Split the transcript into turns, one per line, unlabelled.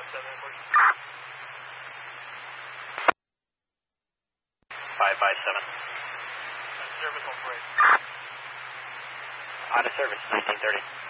557.
Service on break.
Out of service, 1930.